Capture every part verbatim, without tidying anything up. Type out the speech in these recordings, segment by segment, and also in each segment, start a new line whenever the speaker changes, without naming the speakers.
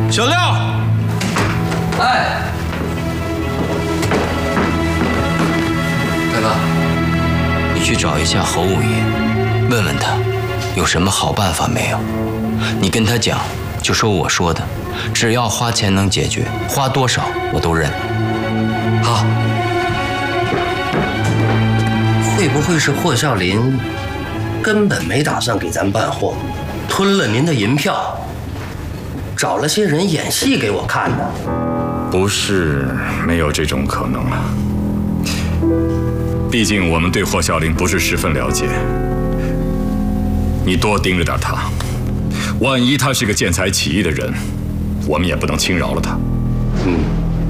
小廖，
哎，大哥，你去找一下侯五爷，问问他有什么好办法没有。你跟他讲，就说我说的，只要花钱能解决，花多少我都认。
好。会不会是霍孝林根本没打算给咱办货，吞了您的银票，找了些人演戏给我看呢？
不是没有这种可能啊。毕竟我们对霍孝林不是十分了解，你多盯着点他，万一他是个见财起意的人，我们也不能轻饶了他。
嗯。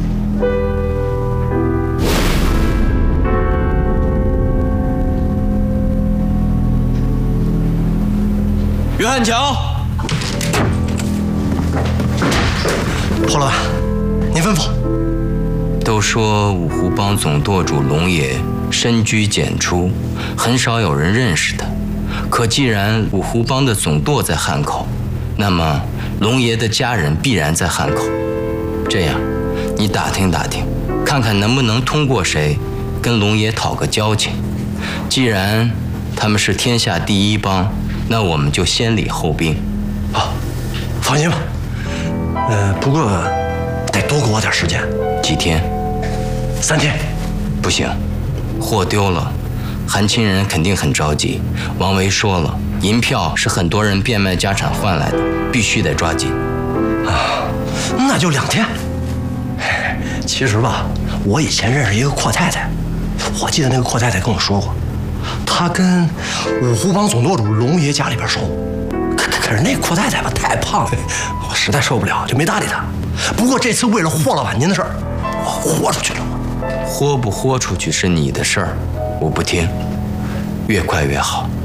约翰强，
霍老板，您吩咐。
都说五湖帮总舵主龙爷深居简出，很少有人认识他。可既然五湖帮的总舵在汉口，那么龙爷的家人必然在汉口。这样，你打听打听，看看能不能通过谁跟龙爷讨个交情。既然他们是天下第一帮，那我们就先礼后兵。
好，放心吧。呃，不过得多给我点时间。
几天？
三天。
不行，货丢了，韩亲人肯定很着急。王维说了，银票是很多人变卖家产换来的，必须得抓紧。
啊，那就两天。其实吧，我以前认识一个阔太太，我记得那个阔太太跟我说过，她跟五湖帮总舵主龙爷家里边熟。可可是那阔太太吧太胖了，我实在受不了，就没搭理她。不过这次为了霍老板您的事儿，我豁出去了。
豁不豁出去是你的事儿，我不听，越快越好。